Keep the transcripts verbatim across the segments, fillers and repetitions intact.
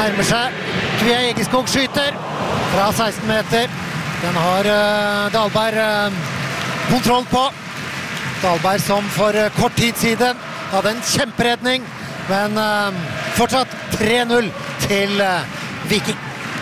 nærmer seg. Kvia Egeskog skyter fra seksten meter. Den har uh, Dahlberg uh, kontroll på. Dahlberg som for uh, kort tid siden hadde en kjemperedning, men uh, fortsatt tre null til uh, Viking.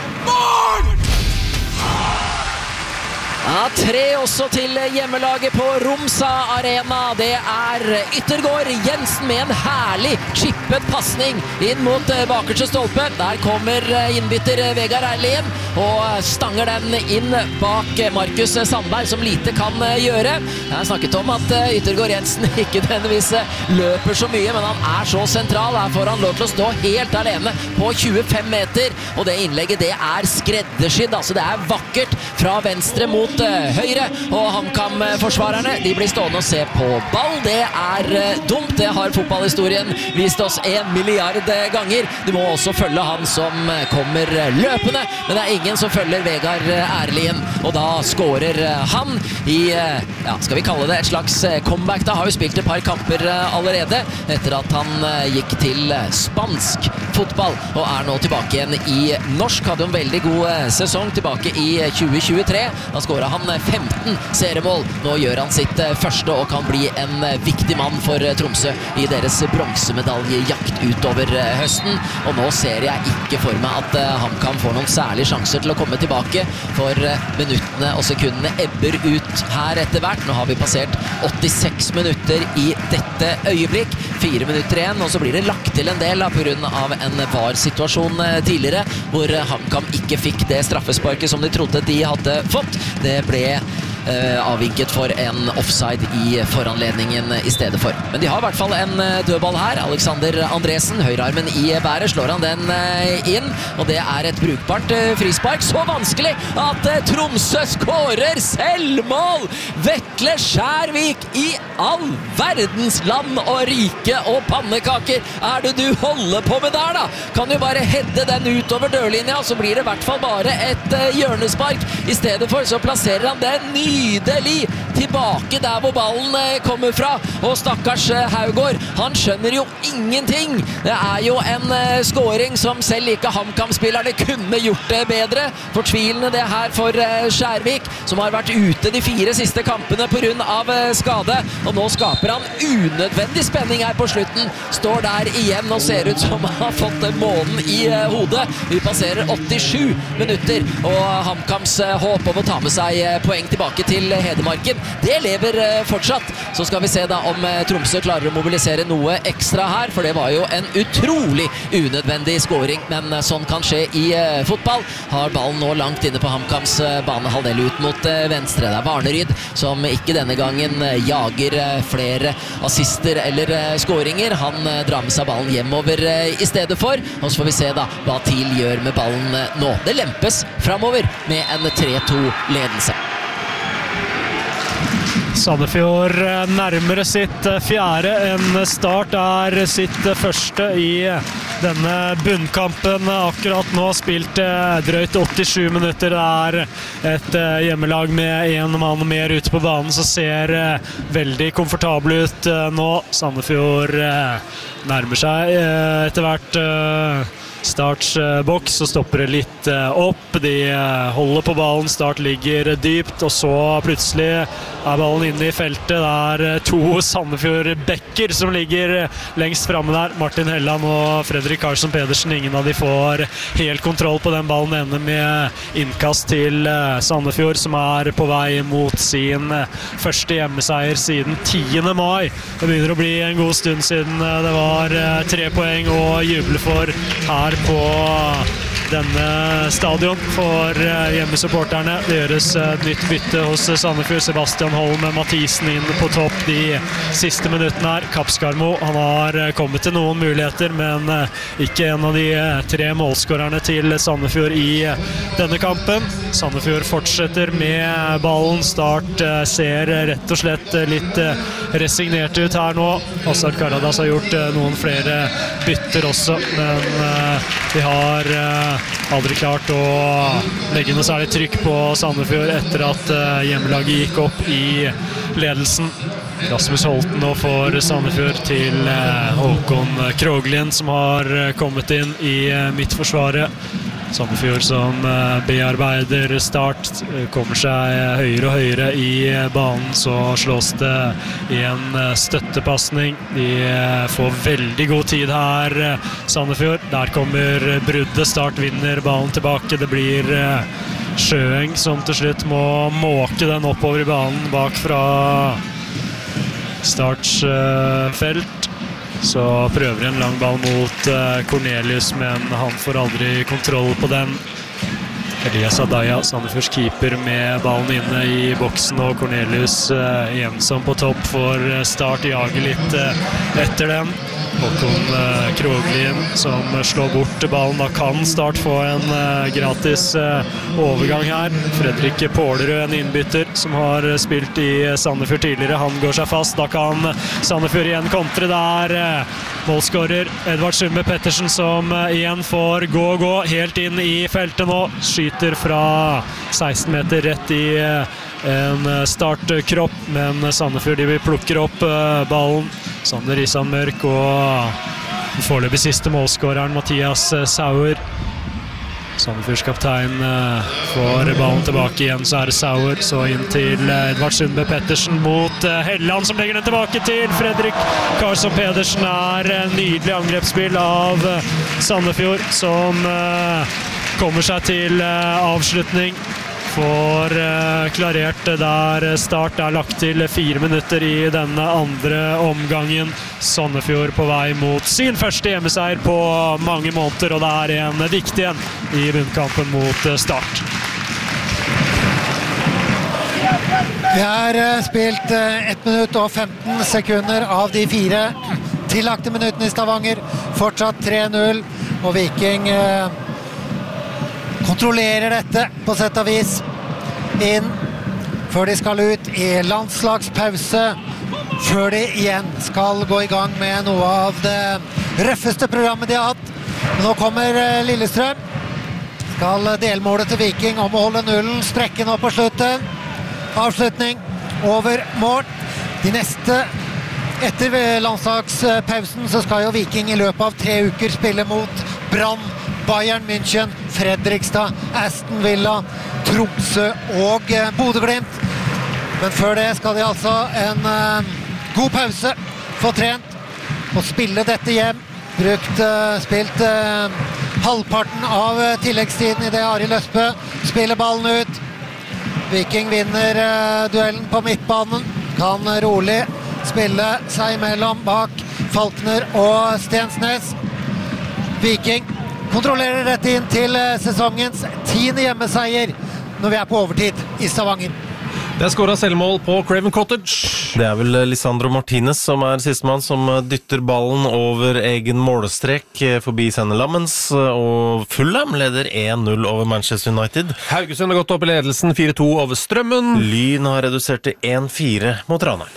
Ja, tre også til hjemmelaget på Romsa Arena. Det er Yttergård Jensen med en herlig chippet passning inn mot bakerste stolpe. Der kommer innbytter Vegard Erlien og stanger den inn bak Markus Sandberg, som lite kan gjøre. Jeg har snakket om at Yttergård Jensen ikke dennvis løper så mye, men han er så sentral. Her får han lov til å stå helt alene på tjuefem meter, og det innlegget det er skreddersydd. Altså, det er vakkert fra venstre mot høyre, og HamKam-forsvarerne de blir stående og se på ball. Det er dumt, det har fotballhistorien vist oss en milliard ganger. Du må også følge han som kommer løpende, men det er ingen som følger Vegard Erlien, og da skårer han i, ja, skal vi kalle det et slags comeback. Da har jo spilt et par kamper allerede, etter at han gikk til spansk fotball, og er nå tilbake igjen i norsk. Hadde en veldig god sesong tilbake i tjue tjuetre. Da skåret han femten seriemål. Nå gjør han sitt første og kan bli en viktig mann for Tromsø i deres bronsemedaljejakt utover høsten. Og nå ser jeg ikke for meg at HamKam får noen særlige sjanser til å komme tilbake, for minuttene og sekundene ebber ut her etter hvert. Nå har vi passert åttiseks minutter i dette øyeblikk. Fire minutter igjen, og så blir det lagt til en del da, på grunn av en V A R-situasjon tidligere, hvor HamKam ikke fikk det straffesparket som de trodde de hadde fått. Det ble uh, avvinket for en offside i foranledningen i stedet for. Men de har i hvert fall en dødball her. Alexander Andresen, høyrearmen i bæret, slår han den uh, inn, og det er et brukbart uh, frispark. Så vanskelig at uh, Tromsø skårer selvmål! Vetle Skjærvik, i all verdens land og rike og pannekaker er det du holder på med der da? Kan du bare hedde den utover dørlinja, så blir det i hvert fall bare et uh, hjørnespark. I stedet for så plasserer han det nydelig tilbake der hvor ballen uh, kommer fra, og stakkars uh, Haugård, han skjønner jo ingenting. Det er jo en uh, scoring som selv ikke HamKam-spillerne kunne gjort det bedre. Fortvilende det her for uh, Skjærvik, som har vært ute de fire siste kampene på grunn av uh, skade, og nå skaper han unødvendig spenning her på slutten. Står der igjen og ser ut som han har fått månen i uh, hodet. Vi passerer åttisju minutter, og HamKams uh, håp om å ta med seg uh, poeng tilbake til Hedmarken, det lever uh, fortsatt. Så skal vi se da om uh, Tromsø klarer å mobilisere noe ekstra her, for det var jo en utrolig unødvendig scoring, men uh, sånn kan skje i uh, fotball. Har ballen nå langt inne på HamKams uh, banehalvdel ut mot uh, venstre. Det er Varneryd som ikke denne gangen uh, jager uh, flere assister eller uh, scoringer. Han uh, drar med seg ballen hjemover uh, i stedet for, og så får vi se da hva TIL gjør med ballen uh, nå. Det lempes framover med en tre to ledelse. Sandefjord nærmere sitt fjerde, en Start er sitt første i denne bunnkampen. Akkurat nå spilt drøyt åttisju minutter. Det er et hjemmelag med en mann mer ute på banen, som ser veldig komfortabel ut nå. Sandefjord nærmer seg etter hvert Starts boks, så stopper det litt opp. De holder på ballen, Start ligger dypt, og så plutselig er ballen inne i feltet. Det er to Sandefjord-bekker som ligger lengst fremme der. Martin Helland og Fredrik Karlsson Pedersen, ingen av de får helt kontroll på den ballen. Ender med innkast til Sandefjord, som er på vei mot sin første hjemmeseier siden tiende mai. Det begynner å bli en god stund siden det var tre poeng å juble for her på denne stadion for hjemmesupporterne. Det gjøres et nytt bytte hos Sandefjord. Sebastian Holm med Mathisen inn på topp de siste minuttene her. Kapskarmo, han har kommet til noen muligheter, men ikke en av de tre målskårerne til Sandefjord i denne kampen. Sandefjord fortsetter med ballen. Start ser rett og slett litt resignert ut her nå. Assad Karadas har gjort noen flere bytter også, men vi har aldri klart å legge noe særlig trykk på Sandefjord etter at hjemmelaget gikk opp i ledelsen. Rasmus Holten nå for Sandefjord til Håkon Kroglien som har kommet inn i midtforsvaret. Sandefjord som bearbeider Start, kommer seg høyere og høyere i banen, så slås det i en støttepassning. De får veldig god tid her, Sandefjord. Der kommer bruddet, Start vinner ballen tilbake. Det blir Sjøeng som til slutt må måke den oppover i banen bak fra Starts felt. Så prøver en lang ball mot Cornelius, men han får aldri kontroll på den. Elias Adaya, Sandefjords keeper, med ballen inne i boksen, og Cornelius ensom på topp for Start, jager litt etter den. Håkon Kroglien som slår bort ballen. Da kan Start få en gratis overgang her. Fredrik Pålerud, en innbytter som har spilt i Sandefjord tidligere. Han går seg fast. Da kan Sandefjord igjen kontre der. Målskårer Edvard Sundbø Pettersen som igjen får gå og gå helt inn i feltet nå. Skyter fra seksten meter rett i en startkropp, men Sandefjord de plukker opp ballen. Sander Isan Mørk og foreløpig siste målskåreren Mathias Sauer. Sandefjords kaptein får ballen tilbake igjen, så er det Sauer, så inn til Edvard Sundbø Pettersen mot Helland som legger den tilbake til Fredrik Karlsson Pedersen. Er en nydelig angrepsspill av Sandefjord som kommer seg til avslutning. Får klarert der Start er lagt til fire minutter i denne andre omgangen. Sandefjord på vei mot sin første hjemmeseier på mange måneder, og det er en viktig en i bunnkampen mot Start. Vi har spilt ett minutt og femten sekunder av de fire tillagte minuttene i Stavanger. Fortsatt tre null, og Viking kontrollerer dette på sett og vis inn før de skal ut i landslagspause, før de igjen skal gå i gang med noe av det røffeste programmet de har hatt. Men nå kommer Lillestrøm, skal delmålet til Viking om å holde nullen, sprekke nå på slutten. Avslutning over mål. De neste, etter landslagspausen, så skal jo Viking i løpet av tre uker spille mot Brann, Bayern München, Fredrikstad, Aston Villa, Tromsø og Bodø/Glimt. Men før det skal de altså en uh, god pause, få trent og spille dette hjem. Brukt, uh, spilt uh, halvparten av uh, tilleggstiden i det Arild Østbø spiller ballen ut. Viking vinner uh, duellen på midtbanen, kan uh, rolig spille seg imellom bak Falkner og Stensnes. Viking kontrollerer dette inn til sesongens tiende hjemmeseier når vi er på overtid i Stavanger. Det er skåret selvmål på Craven Cottage. Det er vel Lisandro Martinez som er sistemann som dytter ballen over egen målstrek forbi Senne Lammens, og Fulham leder én null over Manchester United. Haugesund har gått opp i ledelsen fire to over Strømmen. Lyn har redusert til én fire mot Ranheim.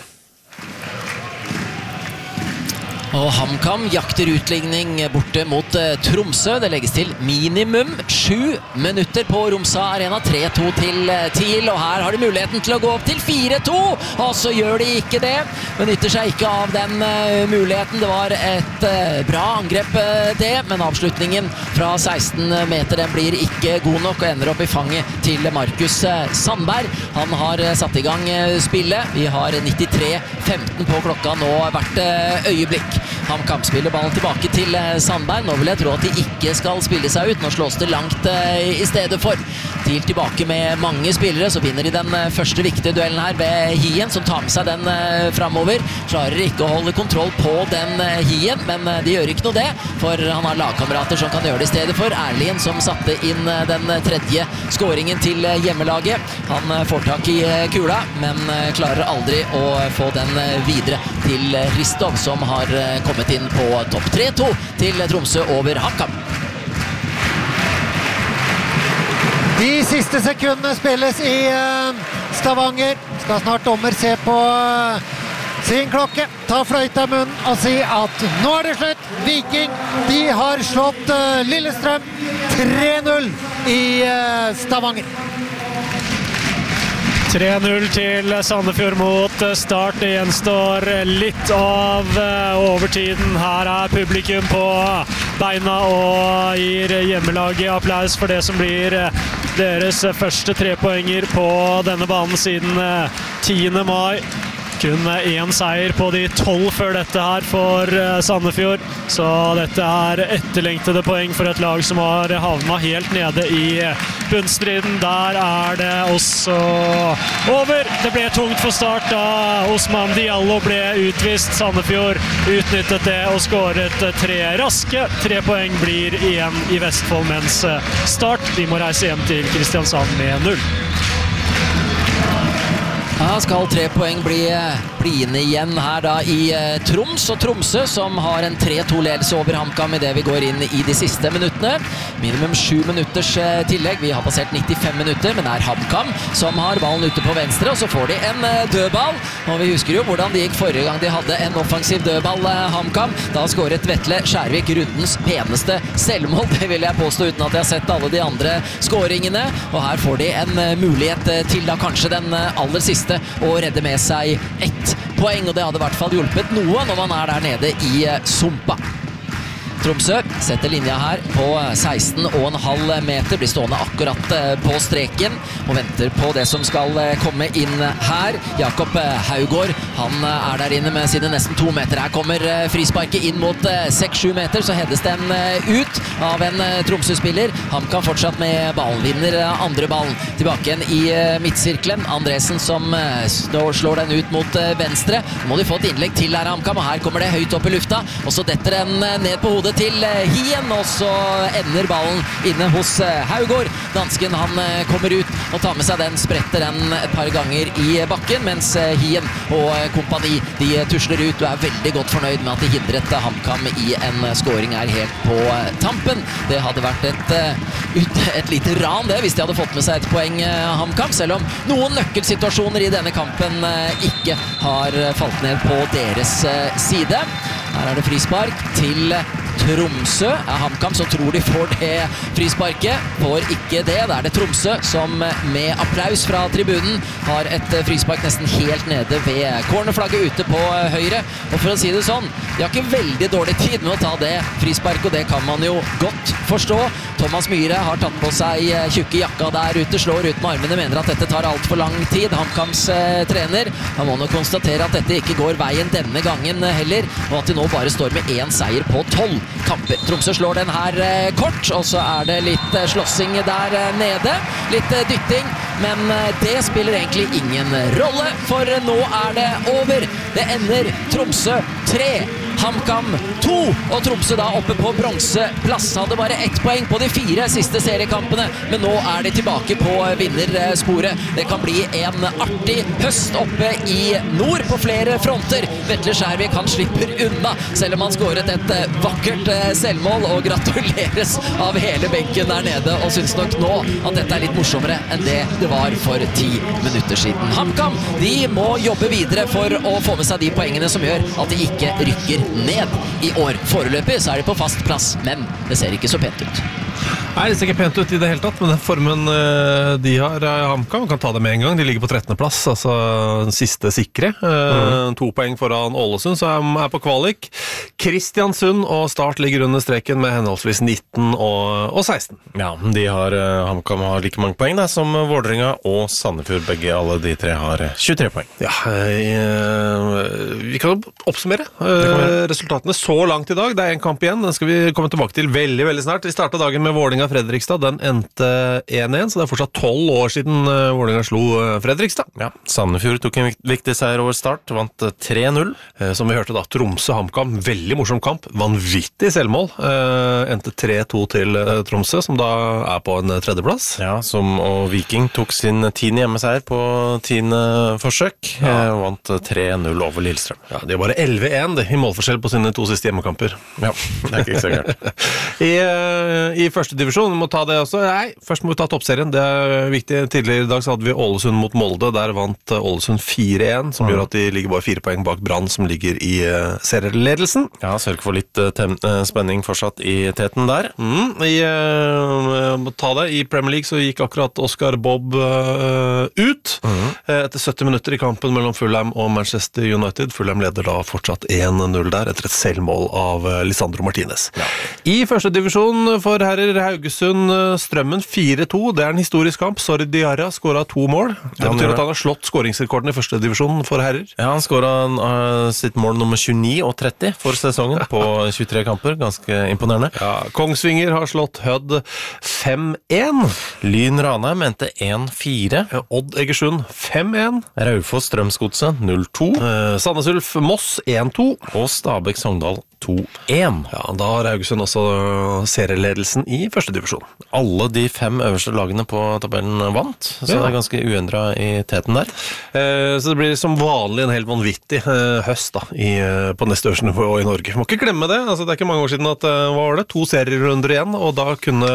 Og HamKam jakter utligning borte mot eh, Tromsø. Det legges til minimum sju minutter på Romsa Arena. tre to til eh, TIL, og her har de muligheten til å gå opp til fire to. Og så gjør de ikke det. Benytter seg ikke av den eh, muligheten. Det var et eh, bra angrep eh, det, men avslutningen fra seksten meter den blir ikke god nok og ender opp i fanget til Markus eh, Sandberg. Han har eh, satt i gang eh, spillet. Vi har nittitre femten på klokka nå hvert eh, øyeblikk. HamKam spiller ballen tilbake til Sandberg. Nå vil jeg tro at de ikke skal spille seg ut. Nå slås det langt i stedet for. TIL tilbake med mange spillere, så vinner de den første viktige duellen her ved Hien, som tar med seg den fremover. Klarer ikke å holde kontroll på den Hien, men de gjør ikke noe det, for han har lagkamerater som kan gjøre det i stedet for. Erlien som satte inn den tredje skåringen til hjemmelaget. Han får tak i kula, men klarer aldri å få den videre til Ristov, som har kommet inn på topp. tre to til Tromsø over HamKam. De siste sekundene spilles i Stavanger. Skal snart dommer se på sin klokke, ta fløyta i munnen og si at nå er det slutt. Viking, de har slått uh, Lillestrøm tre null i uh, Stavanger. tre null til Sandefjord mot Start. Det gjenstår litt av overtiden. Her er publikum på beina og gir hjemmelaget applaus for det som blir deres første trepoenger på denne banen siden tiende mai. Kun én seier på de tolv før dette her for Sandefjord, så dette er etterlengtede poeng for et lag som har havnet helt nede i bunnstriden. Der er det også over. Det ble tungt for Start da Osman Diallo ble utvist. Sandefjord utnyttet det og skåret tre raske. Tre poeng blir igjen i Vestfold, mens Start de må reise hjem til Kristiansand med null. Ja, skal tre poeng bli bliende igjen her da i eh, Troms og Tromsø, som har en tre to ledelse over HamKam i det vi går inn i de siste minuttene. Minimum sju minutters eh, tillegg. Vi har passert nittifem minutter, men det er HamKam som har ballen ute på venstre, og så får de en eh, dødball. Og vi husker jo hvordan det gikk forrige gang de hadde en offensiv dødball, eh, HamKam. Da skåret Vetle Skjærvik rundens peneste selvmål. Det vil jeg påstå uten at jeg har sett alle de andre skåringene. Og her får de en eh, mulighet eh, til da kanskje den eh, aller siste og redde med seg ett poeng, og det hadde i hvert fall hjulpet noe når man er der nede i Sumpa. Tromsø setter linja her på seksten og en halv meter, blir stående akkurat på streken og venter på det som skal komme inn her. Jakob Haugård, han er der inne med sine nesten to meter. Her kommer frisparket inn mot seks sju meter, så hedes den ut av en Tromsø-spiller. HamKam fortsatt med ballen, vinner andre ballen. Tilbake igjen i midtsirkelen. Andresen som slår den ut mot venstre. Nå må de få et innlegg til her, HamKam, og her kommer det høyt opp i lufta, og så detter den ned på hodet til Hien, og så ender ballen inne hos Haugård. Dansken, han kommer ut og tar med seg den, spretter den et par ganger i bakken, mens Hien og kompani, de tusler ut. Du er veldig godt fornøyd med at de hindret HamKam i en scoring her helt på tampen. Det hadde vært et, et lite ran det, hvis de hadde fått med seg et poeng, HamKam, selv om noen nøkkelsituasjoner i denne kampen ikke har falt ned på deres side. Her er det frispark til Tromsø. Er HamKam så tror de får det frisparket, får ikke det. Da er det Tromsø som med applaus fra tribunen har et frispark nesten helt nede ved cornerflagget ute på høyre. Og for å si det sånn, de har ikke veldig dårlig tid med å ta det frisparket, og det kan man jo godt forstå. Thomas Myhre har tatt på seg tjukke jakka der ute, slår ut med armene, mener at dette tar alt for lang tid. HamKams eh, trener, han må nok konstatere at dette ikke går veien denne gangen heller, og at de nå bare står med én seier på tolv kamper. Tromsø slår den her eh, kort, og så er det litt eh, slåssing der eh, nede, litt eh, dytting, men eh, det spiller egentlig ingen rolle, for eh, nå er det over. Det ender Tromsø tre, HamKam to, og Tromsø da oppe på bronseplass. Hadde bare ett poeng på de fire siste seriekampene, men nå er de tilbake på vinnersporet. Det kan bli en artig høst oppe i nord på flere fronter. Vetle Skjærvik, han slipper unna, selv om han skåret et vakkert selvmål, og gratuleres av hele benken der nede, og synes nok nå at dette er litt morsommere enn det det var for ti minutter siden. HamKam, de må jobbe videre for å få med seg de poengene som gjør at de ikke rykker ned i år. Foreløpig så er de på fast plass, men det ser ikke så pent ut. Nei, det ser ikke pent ut i det hele tatt, men den formen de har HamKam, kan ta det med en gang. De ligger på trettende plass, altså den siste sikre. Mm. To poeng foran Ålesund, så er på kvalik. Kristiansund og Start ligger under streken med henholdsvis nitten og, og seksten. Ja, de har, HamKam har like mange poeng da, som Vålerenga og Sandefjord. Begge, alle de tre har tjuetre poeng. Ja, vi kan oppsummere resultatene så langt i dag. Det er en kamp igjen, den skal vi komme tilbake til veldig, veldig snart. Vi startet dagen med Vålerenga Fredrikstad, den endte én én, så det er fortsatt tolv år siden Vålerenga slo Fredrikstad. Ja, Sandefjord tok en viktig seier over Start, vant tre null. Som vi hørte da, Tromsø HamKam, veldig morsom kamp, vanvittig selvmål, endte tre to til Tromsø, som da er på en tredjeplass. Ja, som, og Viking tok sin tiende hjemmeseier på tiende forsøk, ja. Vant tre null over Lillestrøm. Ja, de har bare elleve én i målforskjell på sine to siste hjemmekamper. Ja, det er ikke så gærent. I, I første divisjon divisjon, vi må ta det også. Nei, først må vi ta toppserien, det er viktig. Tidligere i dag så hadde vi Ålesund mot Molde, der vant Ålesund fire en, som mm. gjør at de ligger bare fire poeng bak Brann, som ligger i uh, serieledelsen. Ja, sørg for litt uh, tem- uh, spenning fortsatt i teten der. Mm, i, uh, må ta det, i Premier League så gikk akkurat Oscar Bob uh, ut, mm. uh, etter sytti minutter i kampen mellom Fulham og Manchester United. Fulham leder da fortsatt en null der, etter et selvmål av uh, Lisandro Martinez. Ja. I første divisjon for herrer Haugesund Strømmen fire to, det er en historisk kamp. Sorry Diarra skåret to mål. Det ja, betyr at han har slått skåringsrekorden i første divisjon for herrer. Ja, han skåret uh, sitt mål nummer tjueni og tretti for sesongen på tjuetre kamper. Ganske imponerende. Ja, Kongsvinger har slått Hødd fem en. Lyn Ranheim endte en fire. Ja, Odd Egersund fem en. Raufoss Strømsgodset null to. Uh, Sandnes Ulf Moss en to. Og Stabæk Sogndal to en. Ja, da har Haugesund også serieledelsen i første divisjon. Alle de fem øverste lagene på tabellen vant, så ja. Det er ganske uendret i teten der. Eh, så det blir som vanlig en helt vanvittig eh, høst da, i, på neste øverste nivå i Norge. Må ikke glemme det, altså, det er ikke mange år siden at hva var det, to serierunder igjen, og da kunne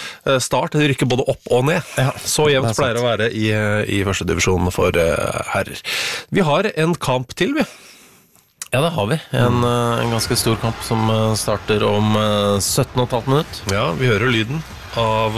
Start rykke både opp og ned. Ja, så jevnt pleier det å være i, i første divisjon for uh, herrer. Vi har en kamp til, vi. Ja, det har vi. En, en ganske stor kamp som starter om sytten og et halvt minutt. Ja, vi hører lyden av,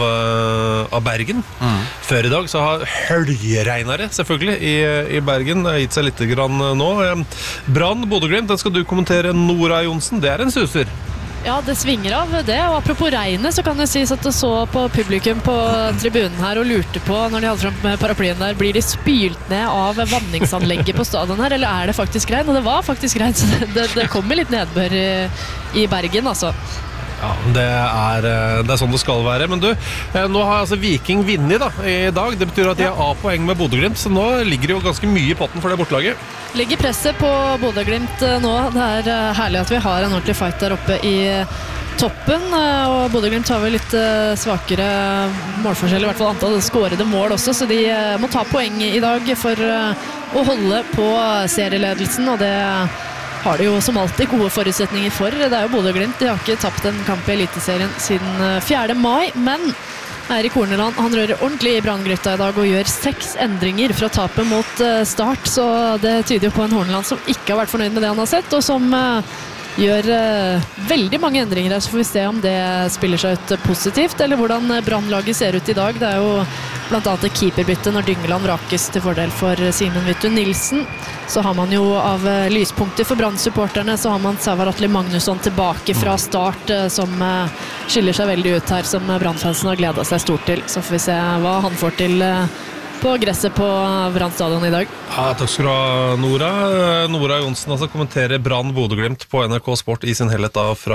av Bergen. Mm. Før i dag så har høljeregnere selvfølgelig i, i Bergen gitt seg litt grann nå. Brann, Bodø/Glimt, den skal du kommentere, Nora Jonsen. Det er en suser. Ja, det svinger av det, og apropos regnet, så kan jeg si at jeg så på publikum på tribunen her og lurte på, når de hadde frem med paraplyen der, blir de spylt ned av vanningsanlegget på stadion her, eller er det faktisk regn? Og det var faktisk regn, så det, det kommer litt nedbør i, i Bergen, altså. Ja, det er, det er sånn det skal være. Men du, nå har altså Viking vunnet da, i dag. Det betyr at de har A-poeng med Bodø/Glimt, så nå ligger det jo ganske mye i potten for det bortelaget. Ligger presset på Bodø/Glimt nå. Det er herlig at vi har en ordentlig fight der oppe i toppen, og Bodø/Glimt har vel litt svakere målforskjell, i hvert fall antall skårede mål også, så de må ta poeng i dag for å holde på serieledelsen, og det har de jo som alltid gode forutsetninger for. Det er jo Bodø/Glimt, de har ikke tapt en kamp i Eliteserien siden fjerde mai, men Eirik Horneland, han rører ordentlig i Branngryta i dag og gjør seks endringer fra tapet mot Start, så det tyder jo på en Horneland som ikke har vært fornøyd med det han har sett, og som gjør uh, veldig mange endringer her, så får vi se om det spiller seg ut positivt, eller hvordan Brannlaget ser ut i dag. Det er jo blant annet et keeperbytte når Dyngeland vrakes til fordel for Simen Vittu Nilsen. Så har man jo av uh, lyspunkter for Brann-supporterne, så har man Sævar Atle Magnusson tilbake fra Start, uh, som uh, skiller seg veldig ut her, som Brann-fansen har gledet seg stort til. Så får vi se hva han får til uh, på gresset på Brann stadion i dag. Ja, takk skal du ha, Nora. Nora Jonsen altså kommenterer Brann Bodø/Glimt på N R K Sport i sin helhet da fra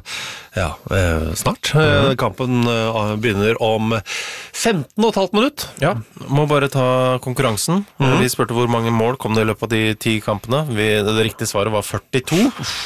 ja, eh, snart. Mm. Kampen eh, begynner om femten og et halvt minutt. Ja, må bare ta konkurransen. Mm. Vi spurte hvor mange mål kom det i løpet av de ti kampene. Vi, det riktige svaret var førtito.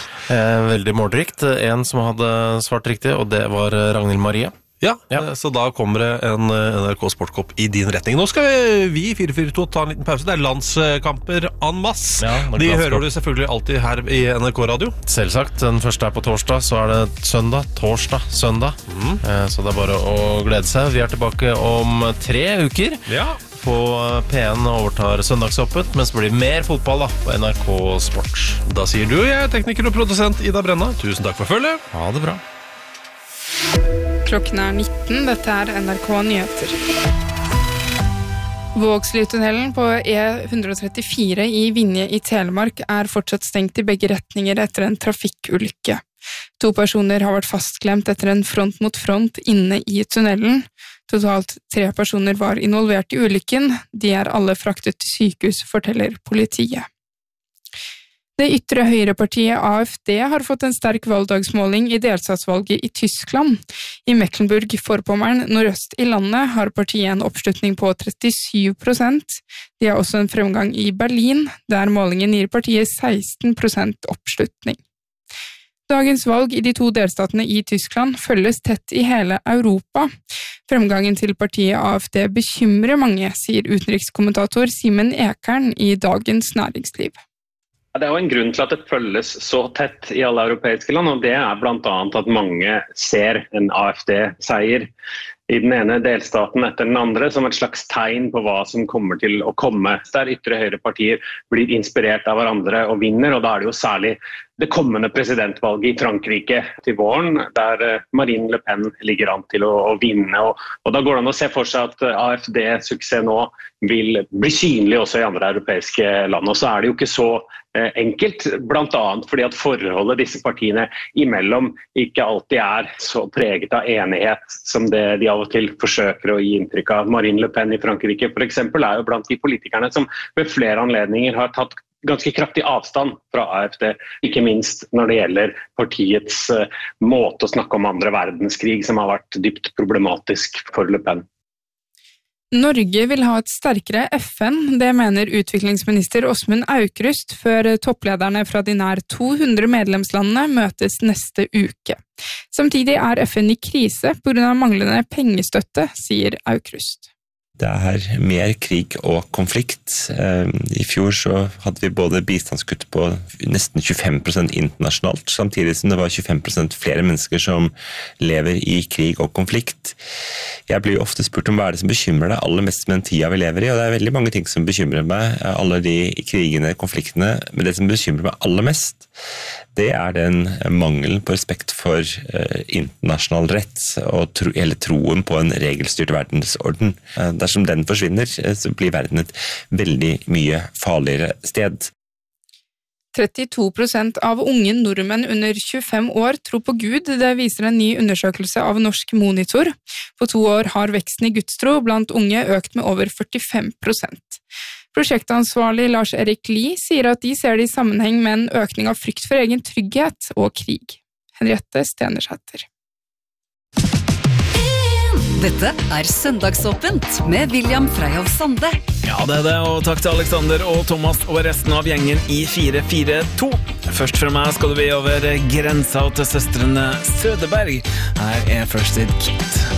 Eh, veldig målrikt. En som hadde svart riktig, og det var Ragnhild Marie. Ja, ja, så da kommer det en N R K Sportkopp i din retning. Nå skal vi i fire fire to ta en liten pause. Det er landskamper en masse. Ja, de hører du selvfølgelig alltid her i N R K Radio. Selvsagt. Den første er på torsdag, så er det søndag, torsdag, søndag. Mm. Så det er bare å glede seg. Vi er tilbake om tre uker. Ja. På P en overtar søndagsåpent, mens det blir mer fotball da, på N R K Sport. Da sier du, jeg er tekniker og produsent Ida Brenna. Tusen takk for følget. Ha det bra. Klokken er nitten, dette er N R K Nyheter. Vågslytunnelen på E ett trettifire i Vinje i Telemark er fortsatt stengt i begge retninger etter en trafikkulykke. To personer har vært fastklemt etter en front mot front inne i tunnelen. Totalt tre personer var involvert i ulykken. De er alle fraktet til sykehus, forteller politiet. Det ytre høyrepartiet A F D har fått en sterk valgdagsmåling i delstatsvalget i Tyskland. I Mecklenburg-Vorpommern, nordøst i landet, har partiet en oppslutning på trettisju prosent. De har også en fremgang i Berlin, der målingen gir partiet seksten prosent oppslutning. Dagens valg i de to delstatene i Tyskland følges tett i hele Europa. Fremgangen til partiet A F D bekymrer mange, sier utenrikskommentator Simen Ekern i Dagens Næringsliv. Det er jo en grunn til at det følges så tett i alle europeiske land, og det er blant annet at mange ser en AfD-seier i den ene delstaten etter den andre som et slags tegn på hva som kommer til å komme. Der ytre høyre partier blir inspirert av hverandre og vinner, og da er det jo særlig det kommende presidentvalget i Frankrike til våren, der Marine Le Pen ligger an til å, å vinne. Og, og da går det an å se for seg at AfD-suksess nå vil bli synlig også i andre europeiske land. Og så er det jo ikke så eh, enkelt, blant annet fordi at forholdet disse partiene imellom ikke alltid er så preget av enighet som det de av og til forsøker å gi inntrykk av. Marine Le Pen i Frankrike for eksempel er jo blant de politikerne som ved flere anledninger har tatt ganske kraftig avstand fra AfD, ikke minst når det gjelder partiets uh, måte å snakke om andre verdenskrig, som har vært dypt problematisk for Le Pen. Norge vil ha et sterkere F N, det mener utviklingsminister Åsmund Aukrust, før topplederne fra de nær to hundre medlemslandene møtes neste uke. Samtidig er F N i krise på grunn av manglende pengestøtte, sier Aukrust. Det er mer krig og konflikt. I fjor så hadde vi både bistandskutt på nesten tjuefem prosent internasjonalt, samtidig som det var tjuefem prosent flere mennesker som lever i krig og konflikt. Jeg blir jo ofte spurt om hva er det som bekymrer deg aller mest med den tida vi lever i, og det er veldig mange ting som bekymrer meg, alle de krigene, konfliktene, men det som bekymrer meg aller mest, det er den mangelen på respekt for uh, internasjonal rett og tro, hele troen på en regelstyrt verdensorden. Uh, dersom den forsvinner, uh, så blir verden et veldig mye farligere sted. trettito prosent av unge nordmenn under tjuefem år tror på Gud, det viser en ny undersøkelse av Norsk Monitor. På to år har veksten i gudstro blant unge økt med over førtifem prosent. Prosjektansvarlig Lars Erik Lie sier at de ser det i sammenheng med en økning av frykt for egen trygghet og krig. Henriette Stenersæter. Dette er Søndagsåpent med William Freyhoff Sande. Ja, det er det, og takk til Alexander og Thomas og resten av gjengen i fire fire to. Først fra meg skal du be over grensa til søstrene Sødeberg. Her er First Aid Kit.